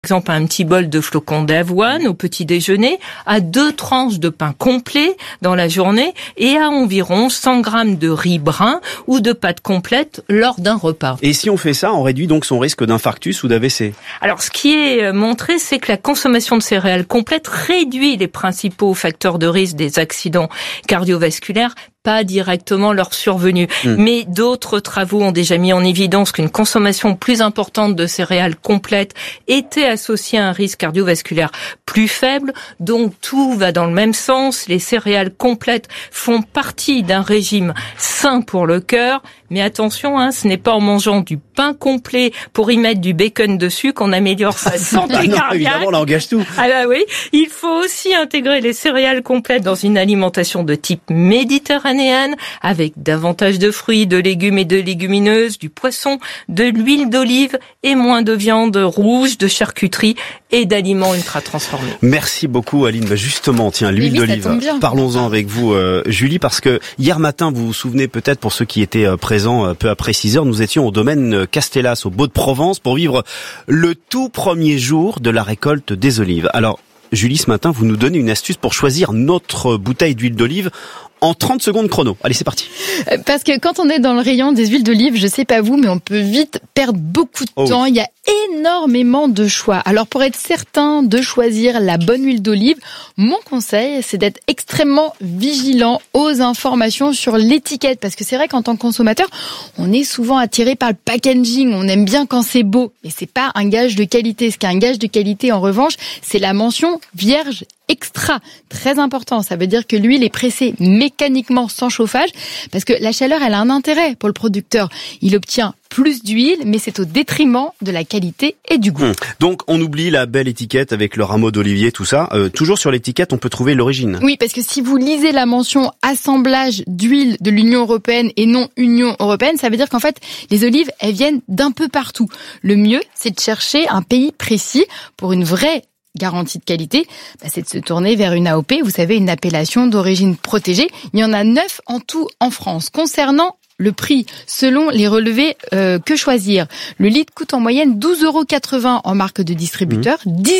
exemple un petit bol de flocons d'avoine au petit déjeuner, à 2 tranches de pain complet dans la journée et à environ 100 grammes de riz brun ou de pâte complète lors d'un repas. Et si on fait ça, on réduit donc son risque d'infarctus ou d'AVC? Alors, ce qui est montré, c'est que la consommation de céréales complètes réduit les principaux facteurs de risque des accidents cardiovasculaires, pas directement leur survenue. Mais d'autres travaux ont déjà mis en évidence qu'une consommation plus importante de céréales complètes était associée à un risque cardiovasculaire plus faible. Donc tout va dans le même sens. Les céréales complètes font partie d'un régime sain pour le cœur. Mais attention, ce n'est pas en mangeant du pain complet pour y mettre du bacon dessus qu'on améliore sa santé cardiaque. Évidemment, là on gâche tout. Ah bah oui, il faut aussi intégrer les céréales complètes dans une alimentation de type méditerranéenne, avec davantage de fruits, de légumes et de légumineuses, du poisson, de l'huile d'olive et moins de viande rouge, de charcuterie et d'aliments ultra transformés. Merci beaucoup Aline. Justement, tiens, l'huile d'olive. Parlons-en avec vous Julie, parce que hier matin, vous vous souvenez peut-être, pour ceux qui étaient présents peu après 6h, nous étions au domaine Castellas, au Baux-de-Provence, pour vivre le tout premier jour de la récolte des olives. Alors, Julie, ce matin, vous nous donnez une astuce pour choisir notre bouteille d'huile d'olive en 30 secondes chrono. Allez, c'est parti. Parce que quand on est dans le rayon des huiles d'olive, je sais pas vous, mais on peut vite perdre beaucoup de temps. Oui. Il y a énormément de choix. Alors, pour être certain de choisir la bonne huile d'olive, mon conseil, c'est d'être extrêmement vigilant aux informations sur l'étiquette. Parce que c'est vrai qu'en tant que consommateur, on est souvent attiré par le packaging. On aime bien quand c'est beau. Mais c'est pas un gage de qualité. Ce qui est un gage de qualité, en revanche, c'est la mention vierge extra. Très important. Ça veut dire que l'huile est pressée mécaniquement sans chauffage, parce que la chaleur, elle a un intérêt pour le producteur. Il obtient plus d'huile, mais c'est au détriment de la qualité et du goût. Donc, on oublie la belle étiquette avec le rameau d'olivier, tout ça. Toujours sur l'étiquette, on peut trouver l'origine. Oui, parce que si vous lisez la mention assemblage d'huile de l'Union européenne et non Union européenne, ça veut dire qu'en fait, les olives, elles viennent d'un peu partout. Le mieux, c'est de chercher un pays précis pour une vraie garantie de qualité, c'est de se tourner vers une AOP, vous savez, une appellation d'origine protégée. Il y en a 9 en tout en France. Concernant le prix, selon les relevés Que Choisir, le litre coûte en moyenne 12,80 € en marque de distributeur,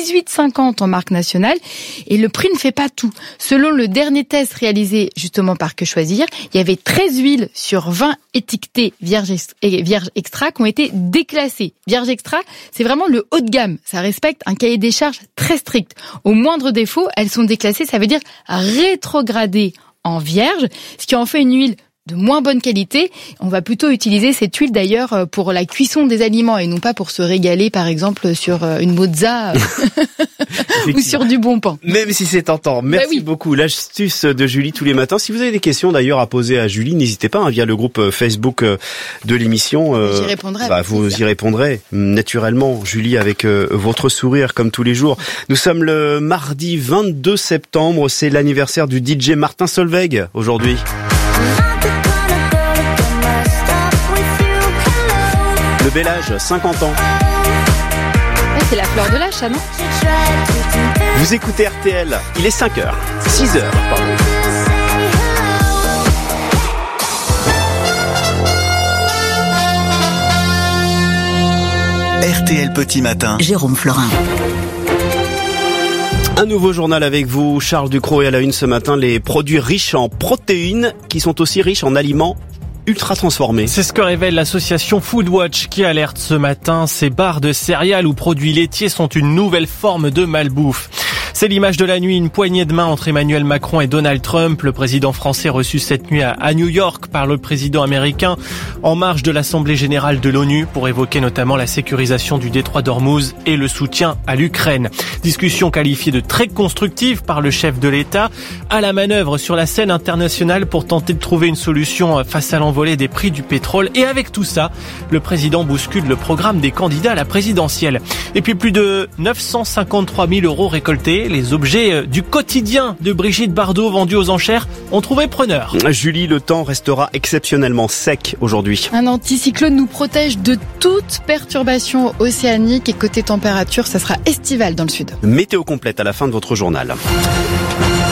18,50 € en marque nationale, et le prix ne fait pas tout. Selon le dernier test réalisé justement par Que Choisir, il y avait 13 huiles sur 20 étiquetées vierge extra qui ont été déclassées. Vierge extra, c'est vraiment le haut de gamme. Ça respecte un cahier des charges très strict. Au moindre défaut, elles sont déclassées, ça veut dire rétrogradées en vierge, ce qui en fait une huile de moins bonne qualité. On va plutôt utiliser cette huile d'ailleurs pour la cuisson des aliments et non pas pour se régaler par exemple sur une mozza ou sur du bon pain. Même si c'est tentant. Merci beaucoup. L'astuce de Julie tous les matins. Si vous avez des questions d'ailleurs à poser à Julie, n'hésitez pas via le groupe Facebook de l'émission. J'y répondrai. Vous y répondrez naturellement, Julie, avec votre sourire comme tous les jours. Nous sommes le mardi 22 septembre. C'est l'anniversaire du DJ Martin Solveig aujourd'hui. Le bel âge, 50 ans. C'est la fleur de l'âge, ça, non ? Vous écoutez RTL, il est 5h. 6h, pardon. RTL Petit Matin. Jérôme Florin. Un nouveau journal avec vous, Charles Ducrot, et à la une ce matin, les produits riches en protéines qui sont aussi riches en aliments ultra transformés. C'est ce que révèle l'association Foodwatch qui alerte ce matin. Ces barres de céréales ou produits laitiers sont une nouvelle forme de malbouffe. C'est l'image de la nuit, une poignée de main entre Emmanuel Macron et Donald Trump. Le président français reçu cette nuit à New York par le président américain en marge de l'Assemblée générale de l'ONU pour évoquer notamment la sécurisation du détroit d'Ormuz et le soutien à l'Ukraine. Discussion qualifiée de très constructive par le chef de l'État, à la manœuvre sur la scène internationale pour tenter de trouver une solution face à l'envolée des prix du pétrole. Et avec tout ça, le président bouscule le programme des candidats à la présidentielle. Et puis plus de 953 000 € récoltés. Les objets du quotidien de Brigitte Bardot vendus aux enchères ont trouvé preneur. Julie, le temps restera exceptionnellement sec aujourd'hui. Un anticyclone nous protège de toute perturbation océanique et côté température, ça sera estival dans le sud. Météo complète à la fin de votre journal.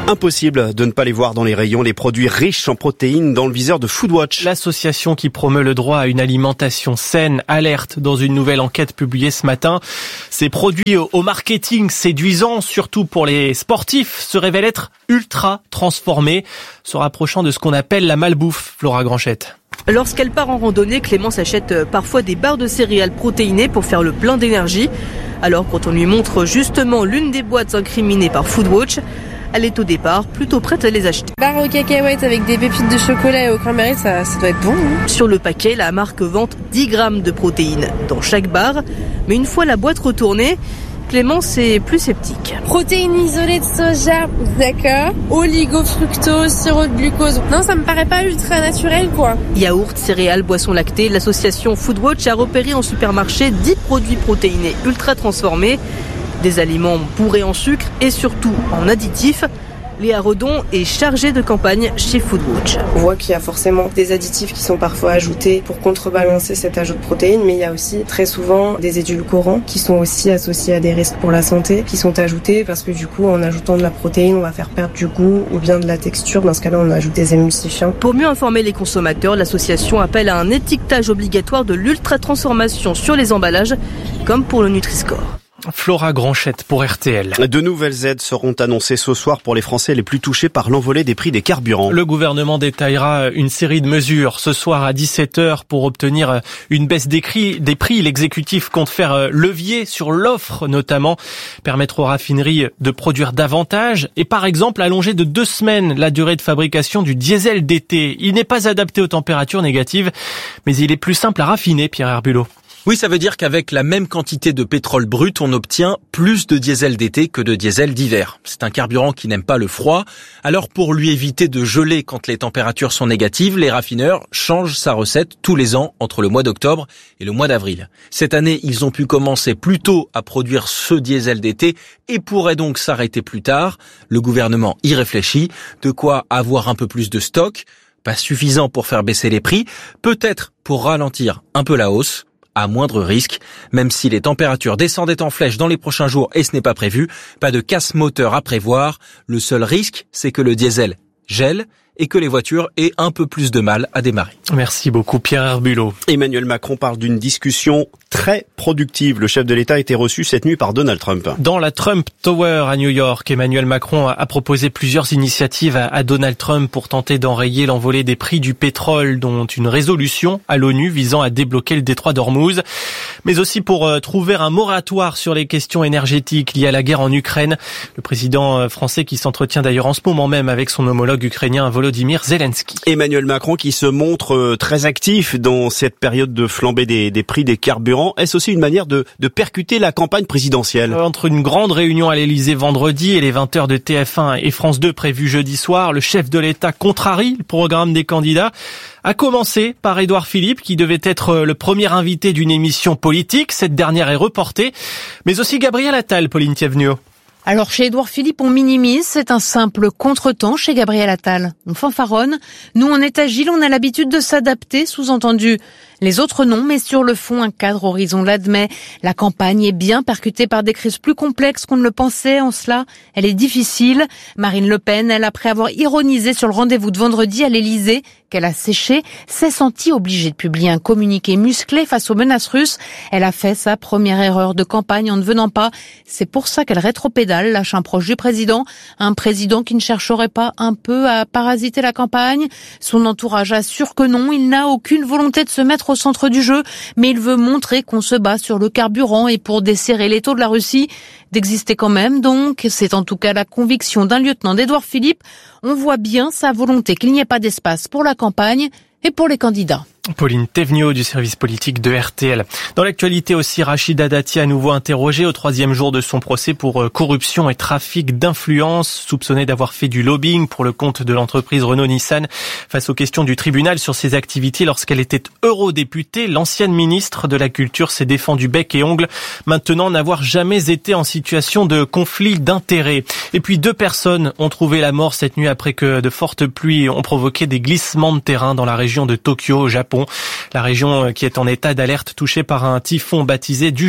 Impossible de ne pas les voir dans les rayons, les produits riches en protéines dans le viseur de Foodwatch. L'association qui promeut le droit à une alimentation saine alerte dans une nouvelle enquête publiée ce matin. Ces produits au marketing séduisant, surtout pour les sportifs, se révèlent être ultra transformés, se rapprochant de ce qu'on appelle la malbouffe. Flora Granchette. Lorsqu'elle part en randonnée, Clémence achète parfois des barres de céréales protéinées pour faire le plein d'énergie. Alors quand on lui montre justement l'une des boîtes incriminées par Foodwatch, elle est au départ plutôt prête à les acheter. Barre aux cacahuètes avec des pépites de chocolat et au cranberry, ça doit être bon. Sur le paquet, la marque vante 10 grammes de protéines dans chaque barre. Mais une fois la boîte retournée, Clémence est plus sceptique. Protéines isolées de soja, d'accord. Oligofructose, sirop de glucose. Non, ça me paraît pas ultra naturel, quoi. Yaourt, céréales, boissons lactées, l'association Foodwatch a repéré en supermarché 10 produits protéinés ultra transformés. Des aliments bourrés en sucre et surtout en additifs. Léa Redon est chargée de campagne chez Foodwatch. On voit qu'il y a forcément des additifs qui sont parfois ajoutés pour contrebalancer cet ajout de protéines, mais il y a aussi très souvent des édulcorants qui sont aussi associés à des risques pour la santé, qui sont ajoutés parce que du coup, en ajoutant de la protéine, on va faire perdre du goût ou bien de la texture. Dans ce cas-là, on ajoute des émulsifiants. Pour mieux informer les consommateurs, l'association appelle à un étiquetage obligatoire de l'ultra-transformation sur les emballages, comme pour le Nutri-Score. Flora Granchette pour RTL. De nouvelles aides seront annoncées ce soir pour les Français les plus touchés par l'envolée des prix des carburants. Le gouvernement détaillera une série de mesures ce soir à 17h pour obtenir une baisse des prix. L'exécutif compte faire levier sur l'offre, notamment permettre aux raffineries de produire davantage et par exemple allonger de 2 semaines la durée de fabrication du diesel d'été. Il n'est pas adapté aux températures négatives, mais il est plus simple à raffiner, Pierre Herbulot. Oui, ça veut dire qu'avec la même quantité de pétrole brut, on obtient plus de diesel d'été que de diesel d'hiver. C'est un carburant qui n'aime pas le froid. Alors pour lui éviter de geler quand les températures sont négatives, les raffineurs changent sa recette tous les ans entre le mois d'octobre et le mois d'avril. Cette année, ils ont pu commencer plus tôt à produire ce diesel d'été et pourraient donc s'arrêter plus tard. Le gouvernement y réfléchit. De quoi avoir un peu plus de stock. Pas suffisant pour faire baisser les prix. Peut-être pour ralentir un peu la hausse. À moindre risque, même si les températures descendaient en flèche dans les prochains jours et ce n'est pas prévu, pas de casse moteur à prévoir. Le seul risque, c'est que le diesel gèle et que les voitures aient un peu plus de mal à démarrer. Merci beaucoup Pierre Herbulot. Emmanuel Macron parle d'une discussion très productive. Le chef de l'État a été reçu cette nuit par Donald Trump. Dans la Trump Tower à New York, Emmanuel Macron a proposé plusieurs initiatives à Donald Trump pour tenter d'enrayer l'envolée des prix du pétrole, dont une résolution à l'ONU visant à débloquer le détroit d'Ormuz, mais aussi pour trouver un moratoire sur les questions énergétiques liées à la guerre en Ukraine. Le président français qui s'entretient d'ailleurs en ce moment même avec son homologue ukrainien Volodymyr Zelensky. Emmanuel Macron qui se montre très actif dans cette période de flambée des prix des carburants. Est-ce aussi une manière de percuter la campagne présidentielle ? Entre une grande réunion à l'Elysée vendredi et les 20h de TF1 et France 2 prévues jeudi soir, le chef de l'État contrarie le programme des candidats. À commencer par Édouard Philippe, qui devait être le premier invité d'une émission politique. Cette dernière est reportée. Mais aussi Gabriel Attal, Pauline Thiévenot. Alors chez Édouard Philippe, on minimise, c'est un simple contretemps. Chez Gabriel Attal, on fanfaronne. Nous, on est agile, on a l'habitude de s'adapter, sous-entendu. Les autres non, mais sur le fond, un cadre horizon l'admet. La campagne est bien percutée par des crises plus complexes qu'on ne le pensait. En cela, elle est difficile. Marine Le Pen, elle, après avoir ironisé sur le rendez-vous de vendredi à l'Elysée, qu'elle a séché, s'est sentie obligée de publier un communiqué musclé face aux menaces russes. Elle a fait sa première erreur de campagne en ne venant pas. C'est pour ça qu'elle rétropédale, lâche un proche du président. Un président qui ne chercherait pas un peu à parasiter la campagne. Son entourage assure que non, il n'a aucune volonté de se mettre au centre du jeu, mais il veut montrer qu'on se bat sur le carburant et pour desserrer l'étau de la Russie, d'exister quand même donc. C'est en tout cas la conviction d'un lieutenant d'Édouard Philippe. On voit bien sa volonté qu'il n'y ait pas d'espace pour la campagne et pour les candidats. Pauline Thiévenot du service politique de RTL. Dans l'actualité aussi, Rachida Dati à nouveau interrogée au 3e jour de son procès pour corruption et trafic d'influence, soupçonnée d'avoir fait du lobbying pour le compte de l'entreprise Renault-Nissan. Face aux questions du tribunal sur ses activités lorsqu'elle était eurodéputée, l'ancienne ministre de la Culture s'est défendue bec et ongle, maintenant n'avoir jamais été en situation de conflit d'intérêts. Et puis 2 personnes ont trouvé la mort cette nuit après que de fortes pluies ont provoqué des glissements de terrain dans la région de Tokyo, au Japon. La région qui est en état d'alerte touchée par un typhon baptisé Dujuan.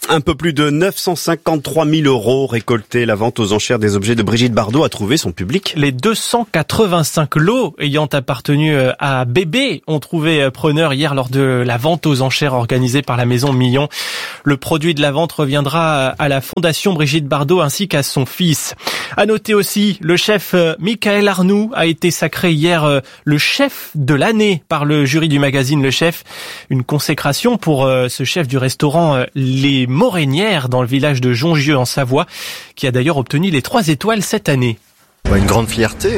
Un peu plus de 953 000 € récoltés. La vente aux enchères des objets de Brigitte Bardot a trouvé son public. Les 285 lots ayant appartenu à Bébé ont trouvé preneur hier lors de la vente aux enchères organisée par la Maison Millon. Le produit de la vente reviendra à la Fondation Brigitte Bardot ainsi qu'à son fils. À noter aussi, le chef Michael Arnoux a été sacré hier le chef de l'année par le jury du magazine Le Chef. Une consécration pour ce chef du restaurant Les Morénières dans le village de Jongieux en Savoie, qui a d'ailleurs obtenu les 3 étoiles cette année. Une grande fierté,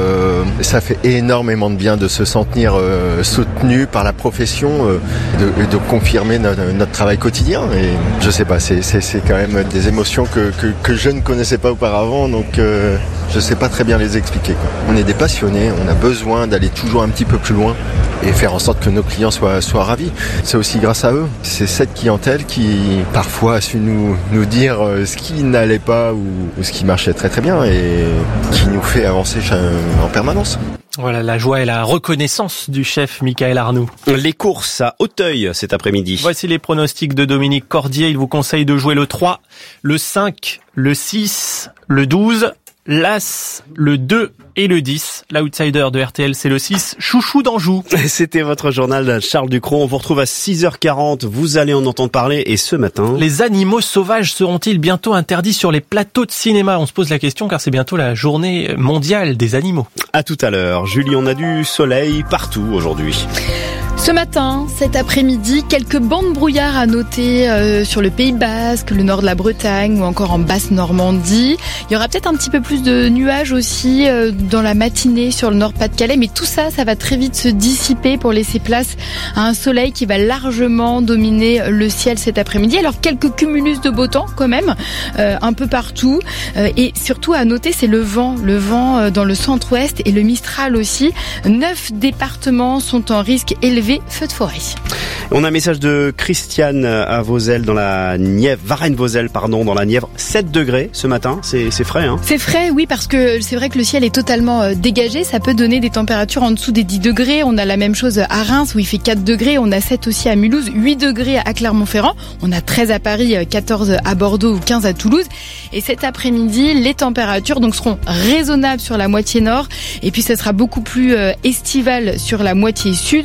ça fait énormément de bien de se sentir soutenu par la profession, de confirmer notre travail quotidien. Et je sais pas, c'est quand même des émotions que je ne connaissais pas auparavant, donc je sais pas très bien les expliquer, quoi. On est des passionnés, on a besoin d'aller toujours un petit peu plus loin et faire en sorte que nos clients soient ravis. C'est aussi grâce à eux. C'est cette clientèle qui parfois a su nous dire ce qui n'allait pas ou ce qui marchait très très bien et qui nous fait avancer en permanence. Voilà la joie et la reconnaissance du chef Michael Arnoux. Les courses à Auteuil cet après-midi. Voici les pronostics de Dominique Cordier. Il vous conseille de jouer le 3, le 5, le 6, le 12, l'As, le 2 et le 10. L'outsider de RTL, c'est le 6, Chouchou d'Anjou. C'était votre journal, Charles Ducrot. On vous retrouve à 6h40. Vous allez en entendre parler. Et ce matin... Les animaux sauvages seront-ils bientôt interdits sur les plateaux de cinéma? On se pose la question car c'est bientôt la journée mondiale des animaux. À tout à l'heure. Julie, on a du soleil partout aujourd'hui. Ce matin, cet après-midi, quelques bandes brouillard à noter sur le Pays Basque, le nord de la Bretagne ou encore en Basse-Normandie. Il y aura peut-être un petit peu plus de nuages aussi dans la matinée sur le Nord-Pas-de-Calais, mais tout ça, ça va très vite se dissiper pour laisser place à un soleil qui va largement dominer le ciel cet après-midi. Alors quelques cumulus de beau temps quand même, un peu partout. Et surtout à noter, c'est le vent dans le centre-ouest et le Mistral aussi. 9 départements sont en risque élevé feu de forêt. On a un message de Christiane à Vozelle dans la Nièvre, Varennes-Vozelle dans la Nièvre. 7 degrés ce matin, c'est frais hein. C'est frais, oui, parce que c'est vrai que le ciel est totalement dégagé, ça peut donner des températures en dessous des 10 degrés. On a la même chose à Reims où il fait 4 degrés, on a 7 aussi à Mulhouse, 8 degrés à Clermont-Ferrand, on a 13 à Paris, 14 à Bordeaux ou 15 à Toulouse. Et cet après-midi, les températures donc seront raisonnables sur la moitié nord et puis ça sera beaucoup plus estival sur la moitié sud.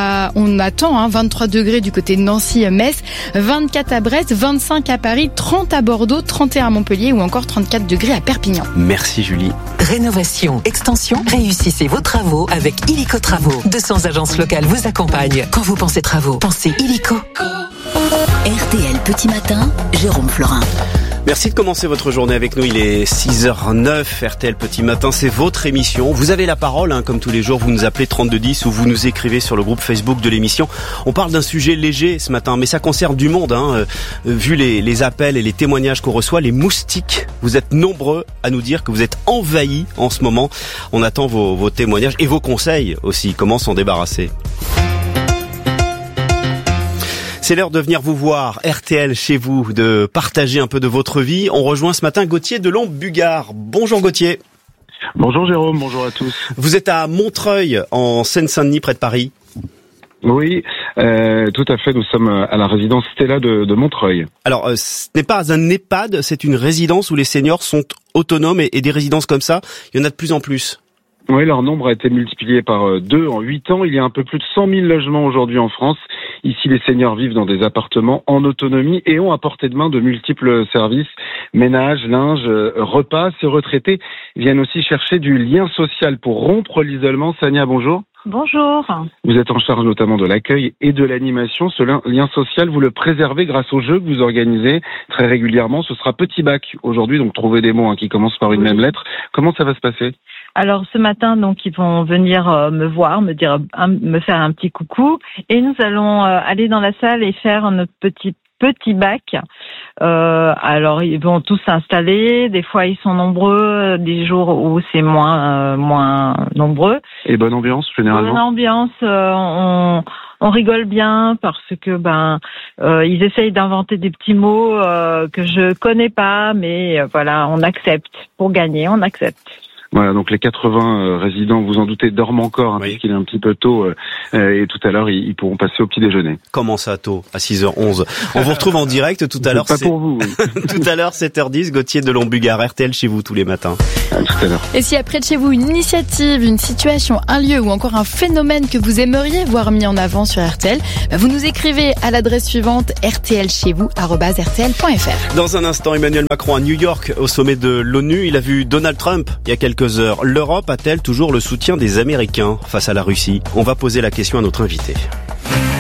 On attend 23 degrés du côté de Nancy-Metz, 24 à Brest, 25 à Paris, 30 à Bordeaux, 31 à Montpellier ou encore 34 degrés à Perpignan. Merci Julie. Rénovation, extension, réussissez vos travaux avec Illico Travaux. 200 agences locales vous accompagnent. Quand vous pensez travaux, pensez Illico. RTL Petit Matin, Jérôme Florin. Merci de commencer votre journée avec nous. Il est 6h09, RTL Petit Matin, c'est votre émission. Vous avez la parole, comme tous les jours, vous nous appelez 3210 ou vous nous écrivez sur le groupe Facebook de l'émission. On parle d'un sujet léger ce matin, mais ça concerne du monde. Vu les appels et les témoignages qu'on reçoit, les moustiques, vous êtes nombreux à nous dire que vous êtes envahis en ce moment. On attend vos témoignages et vos conseils aussi, comment s'en débarrasser. C'est l'heure de venir vous voir, RTL chez vous, de partager un peu de votre vie. On rejoint ce matin Gauthier de Lombe-Bugard. Bonjour Gauthier. Bonjour Jérôme, bonjour à tous. Vous êtes à Montreuil, en Seine-Saint-Denis, près de Paris. Oui, tout à fait. Nous sommes à la résidence Stella de Montreuil. Alors, ce n'est pas un EHPAD, c'est une résidence où les seniors sont autonomes et des résidences comme ça, il y en a de plus en plus. Oui, leur nombre a été multiplié par 2 en 8 ans. Il y a un peu plus de 100 000 logements aujourd'hui en France. Ici, les seniors vivent dans des appartements en autonomie et ont à portée de main de multiples services, ménage, linge, repas. Ces retraités viennent aussi chercher du lien social pour rompre l'isolement. Sania, bonjour. Bonjour. Vous êtes en charge notamment de l'accueil et de l'animation. Ce lien social, vous le préservez grâce aux jeux que vous organisez très régulièrement. Ce sera Petit Bac aujourd'hui, donc trouvez des mots qui commencent par une même lettre. Comment ça va se passer ? Alors ce matin, donc ils vont venir me voir, me faire un petit coucou, et nous allons aller dans la salle et faire notre petit bac. Alors ils vont tous s'installer. Des fois ils sont nombreux, des jours où c'est moins nombreux. Et bonne ambiance généralement. Bonne ambiance. On rigole bien parce que ils essayent d'inventer des petits mots que je connais pas, mais voilà, on accepte. Pour gagner, on accepte. Voilà, donc les 80 résidents, vous en doutez, dorment encore, puisqu'il est un petit peu tôt, et tout à l'heure, ils pourront passer au petit déjeuner. Comment ça tôt? À 6h11. On vous retrouve en direct tout à l'heure. Pas pour vous. Oui. Tout à l'heure, 7h10, Gauthier de Lombugard, RTL chez vous tous les matins. À tout à l'heure. Et si près de chez vous, une initiative, une situation, un lieu ou encore un phénomène que vous aimeriez voir mis en avant sur RTL, vous nous écrivez à l'adresse suivante rtlchezvous@rtl.fr. Dans un instant, Emmanuel Macron à New York au sommet de l'ONU. Il a vu Donald Trump il y a quelques heures. L'Europe a-t-elle toujours le soutien des Américains face à la Russie? On va poser la question à notre invité.